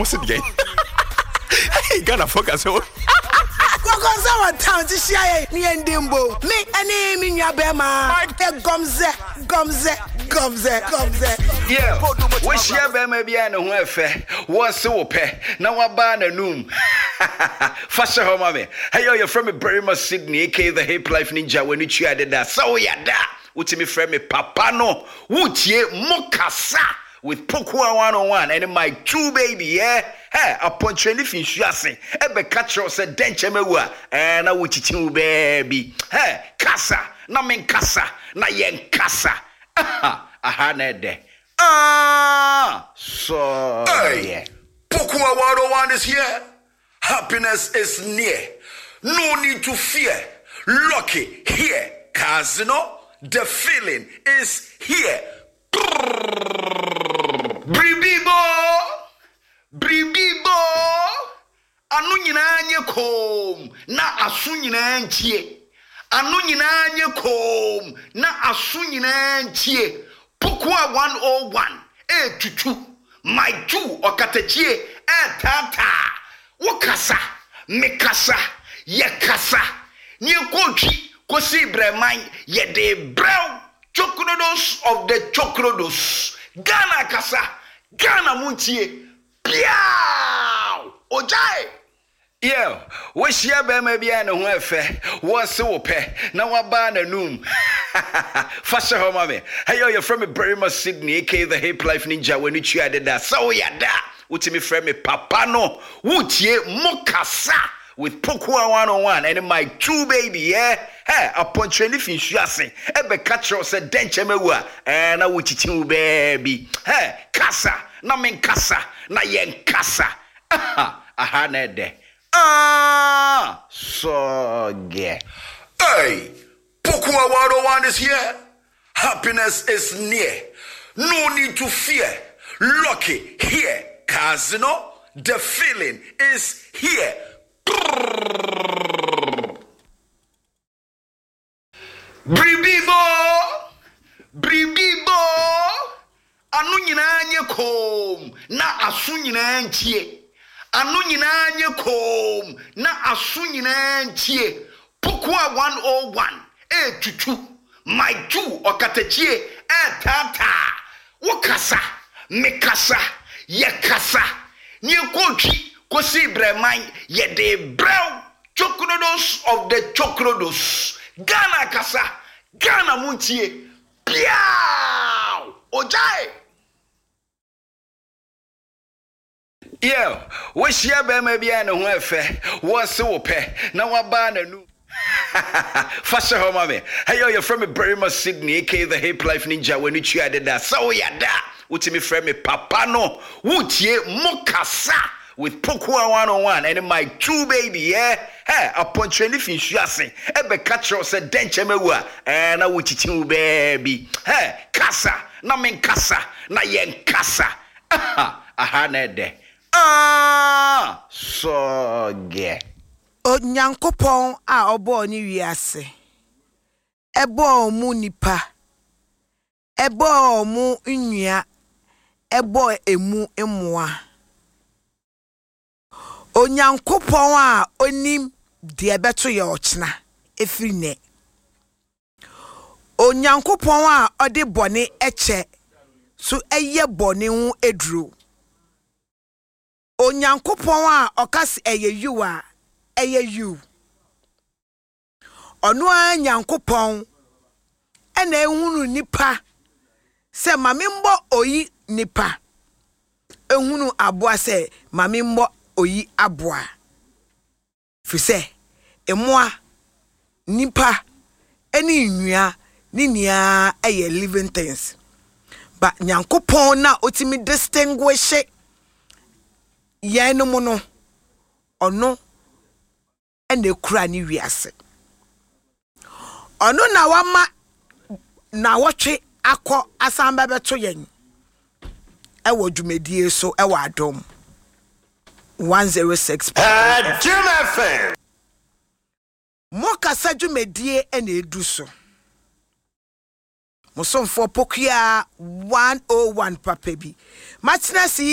almost again. Hey, Ghana focus. Because our town to share me and Dimbo. Me and him in your bema. Gomze. Yeah, wish ya bema be an wefe. Was so pe. Now I ban a noom. Fasha home, mommy. Hey, you're from a very much Sydney, aka the Hip Life Ninja when you added that. So, yeah, that. Would me friend me papa no. Would ye mokasa with Pokua 101 and my two baby, yeah? Hey, upon training fin shasi. Ebe catcher said denche mewa. And I would you baby. Hey, kasa. Na men kasa. Na yen kasa. Aha, nede. So. Hey, Pokua 101 is here. Happiness is near. No need to fear. Lucky here. Casino. The feeling is here. Bribibo. Anu nyina nye kom na asu nyina ntie. Anu nyina nye kom na asu nyina ntie. Pokua 101 tutu my two okatachie tata. Wokasa mekasa yekasa nye kochi kosi breman ye de brown chocrodos of the chocrodos. Ghana kasa Ghana muntie piao ojai. Yeah, wish ya bema be an wefe. Was so pe. Now I ban a noom. Fasha home, mommy. Hey, you're from a very much Sydney, aka the Hip Life Ninja when you added that. So, yeah, that. Would me friend me papa no. Would ye mokasa with Pokua 101 and my two baby, yeah? Hey, upon training fin shasi. Ebe catcher said denche mewa. And I would you baby. Hey, kasa. Na men kasa. Na yen kasa. Aha, nede. So yeah. Hey, Pokua 101 is here. Happiness is near. No need to fear. Lucky here. Casino. The feeling is here. Bribibo. Anu nyina nye kom na asu nyina ntie. Anu nyina nye kom na asu nyina ntie. Pokua 101 tutu my two okatachie tata. Wokasa mekasa yekasa nye kochi kosi breman ye de brown chocrodos of the chocrodos. Ghana kasa Ghana muntie piao ojai. Yeah, wish ya bema be an wefe. Was so pe. Now I ban a new. Fasha home, mommy. Hey, you're from a very much Sydney, aka the Hip Life Ninja when you added that. So, yeah, that. Would me friend me papa no. Would ye mokasa with Pokua 101 and my two baby, yeah? Hey, upon training fin shasi. Ebe catcher said denche mewa. And I would you baby. Hey, kasa. Na men kasa. Na yen kasa. Aha, nede. So yeah. Onyankopon a obo ni wiase. Ebo mu nipa. Ebo mu nnua. Ebo emu emwa. Onyankopon a onim de beto ye ochna efiri ne. Onyankopon a ode bone eche so eye bone hu edru. Onyankopon a okas eye yu a eye yu. Ono a nyankopon ena ehunu nipa se mamembo oyi nipa. Ehunu aboa se mamembo oyi aboa. Fise emoa nipa eni nwua ni nia eye living things. But nyankopon na otimi distinguish yenu mono ono ene kura ni wiase. Ono na wama na wotwe akọ asamba beto yen. Ewo dwumedie so ewo adom 106. Jim FM. Moka sa dwumedie ene edu so. Musomfo Pokua 101 papa bi. Matena si